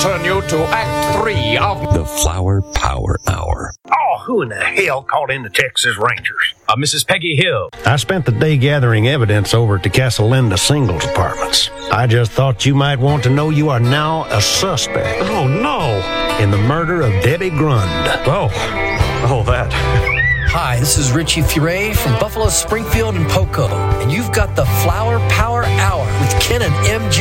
turn you to Act 3 of The Flower Power Hour. Oh, who in the hell called in the Texas Rangers? Mrs. Peggy Hill. I spent the day gathering evidence over at the Casalinda Singles Apartments. I just thought you might want to know you are now a suspect. Oh, no. In the murder of Debbie Grund. Oh, that. Hi, this is Richie Furay from Buffalo, Springfield, and Poco, and you've got the Flower Power Hour with Ken and MJ.